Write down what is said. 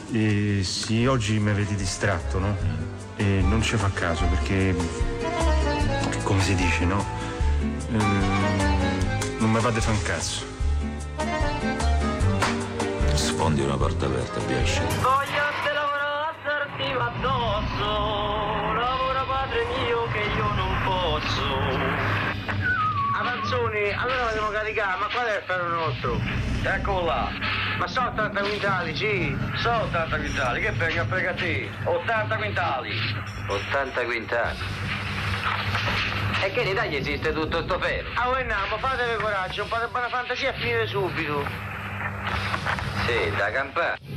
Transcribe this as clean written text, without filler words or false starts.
Sì, oggi mi vedi distratto, no? E non ci fa caso perché, come si dice, no? Non mi va di fa un cazzo. Sfondi una porta aperta, piace. Voglio te lavorare assertiva addosso, lavora padre mio che io non posso. Avanzoni, allora dobbiamo caricare, ma qual è il ferro nostro? Eccolo là. Ma sono 80 quintali, sì. Sono 80 quintali, che frega te? 80 quintali. 80 quintali. E che in Italia esiste tutto sto ferro? Ah, voi andiamo, fatevi coraggio, un po' di buona fantasia e finire subito. Sì, da campare.